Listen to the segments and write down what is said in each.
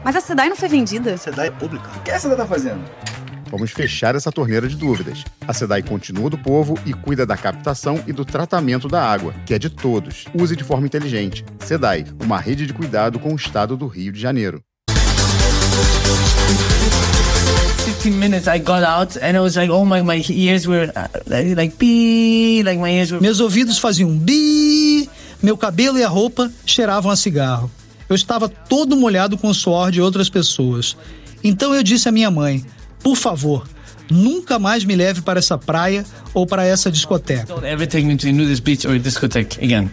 Mas a Sedai não foi vendida? A Sedai é pública. O que a Sedai tá fazendo? Vamos fechar essa torneira de dúvidas. A Sedai continua do povo e cuida da captação e do tratamento da água, que é de todos. Use de forma inteligente. Sedai, uma rede de cuidado com o estado do Rio de Janeiro. 15 minutes I got out and I was like, oh my ears were like bee, like my ears were... Meus ouvidos faziam bi, meu cabelo e a roupa cheiravam a cigarro. Eu estava todo molhado com o suor de outras pessoas. Então eu disse à minha mãe, por favor, nunca mais me leve para essa praia ou para essa discoteca. Don't ever take me to a nudist beach or a discotheque again.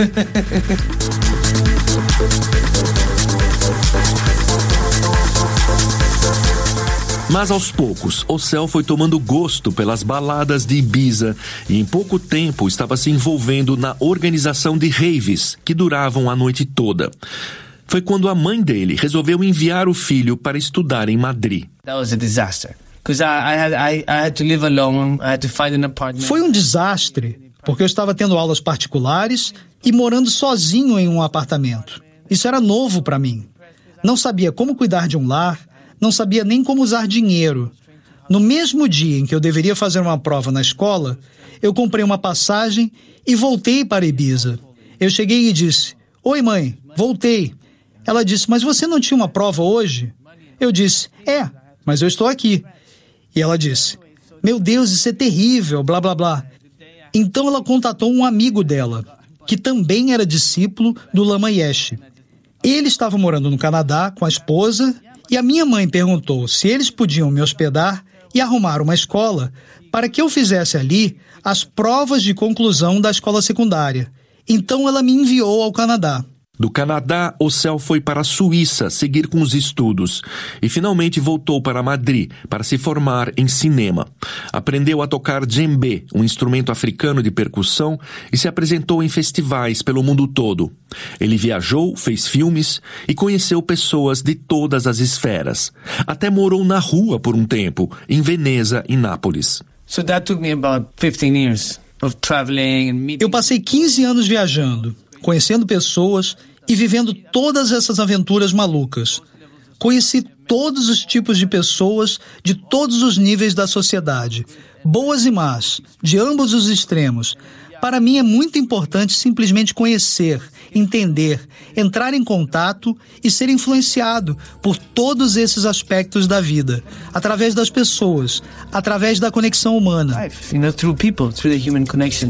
Mas aos poucos, Ocel foi tomando gosto pelas baladas de Ibiza e em pouco tempo estava se envolvendo na organização de raves que duravam a noite toda. Foi quando a mãe dele resolveu enviar o filho para estudar em Madrid. That was a disaster. Because I had to live alone, I had to find an apartment. Foi um desastre, porque eu estava tendo aulas particulares e morando sozinho em um apartamento. Isso era novo para mim. Não sabia como cuidar de um lar, não sabia nem como usar dinheiro. No mesmo dia em que eu deveria fazer uma prova na escola, eu comprei uma passagem e voltei para Ibiza. Eu cheguei e disse, oi mãe, voltei. Ela disse, mas você não tinha uma prova hoje? Eu disse, mas eu estou aqui. E ela disse, meu Deus, isso é terrível, blá blá blá. Então ela contatou um amigo dela, que também era discípulo do Lama Yeshe. Ele estava morando no Canadá com a esposa e a minha mãe perguntou se eles podiam me hospedar e arrumar uma escola para que eu fizesse ali as provas de conclusão da escola secundária. Então ela me enviou ao Canadá. Do Canadá, Ocel foi para a Suíça seguir com os estudos e finalmente voltou para Madrid para se formar em cinema. Aprendeu a tocar djembe, um instrumento africano de percussão, e se apresentou em festivais pelo mundo todo. Ele viajou, fez filmes e conheceu pessoas de todas as esferas. Até morou na rua por um tempo, em Veneza e Nápoles. So that took me about 15 years of traveling and meeting. Eu passei 15 anos viajando, conhecendo pessoas e vivendo todas essas aventuras malucas. Conheci todos os tipos de pessoas de todos os níveis da sociedade, boas e más, de ambos os extremos. Para mim é muito importante simplesmente conhecer, entender, entrar em contato e ser influenciado por todos esses aspectos da vida, através das pessoas, através da conexão humana. Life, through people, through the human connection.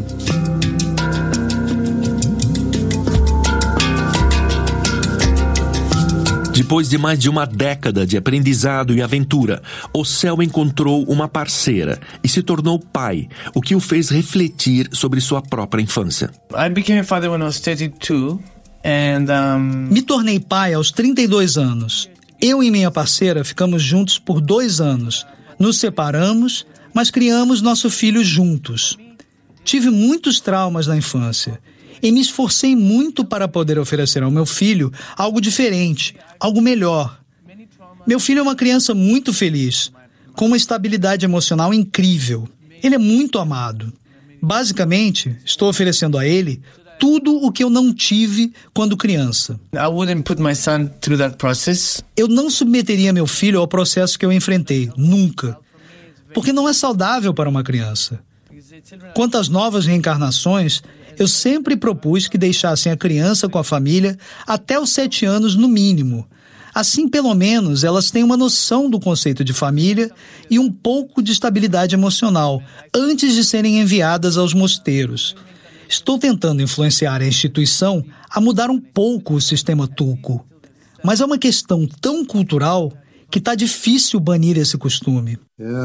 Depois de mais de uma década de aprendizado e aventura, Ocel encontrou uma parceira e se tornou pai, o que o fez refletir sobre sua própria infância. I became a father when I was 32 and Me tornei pai aos 32 anos. Eu e minha parceira ficamos juntos por 2 anos. Nos separamos, mas criamos nosso filho juntos. Tive muitos traumas na infância e me esforcei muito para poder oferecer ao meu filho algo diferente, algo melhor. Meu filho é uma criança muito feliz, com uma estabilidade emocional incrível. Ele é muito amado. Basicamente, estou oferecendo a ele tudo o que eu não tive quando criança. I wouldn't put my son through that process. Eu não submeteria meu filho ao processo que eu enfrentei, nunca. Porque não é saudável para uma criança. Quanto às novas reencarnações, eu sempre propus que deixassem a criança com a família até os 7 anos no mínimo. Assim, pelo menos, elas têm uma noção do conceito de família e um pouco de estabilidade emocional, antes de serem enviadas aos mosteiros. Estou tentando influenciar a instituição a mudar um pouco o sistema turco. Mas é uma questão tão cultural que está difícil banir esse costume.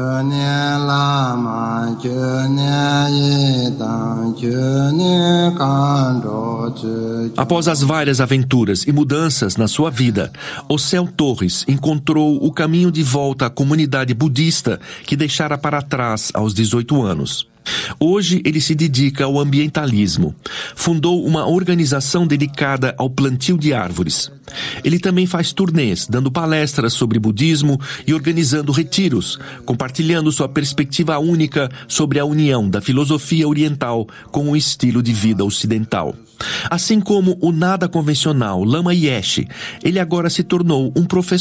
Após as várias aventuras e mudanças na sua vida, Ocel Torres encontrou o caminho de volta à comunidade budista que deixara para trás aos 18 anos. Hoje ele se dedica ao ambientalismo. Fundou uma organização dedicada ao plantio de árvores. Ele também faz turnês, dando palestras sobre budismo e organizando retiros, compartilhando sua perspectiva única sobre a união da filosofia oriental com o estilo de vida ocidental. Assim como o nada convencional Lama Yeshe, ele agora se tornou um professor